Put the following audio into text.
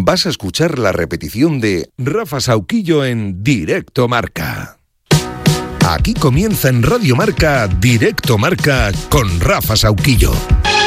vas a escuchar la repetición de Rafa Sauquillo en Directo Marca. Aquí comienza en Radio Marca Directo Marca con Rafa Sauquillo.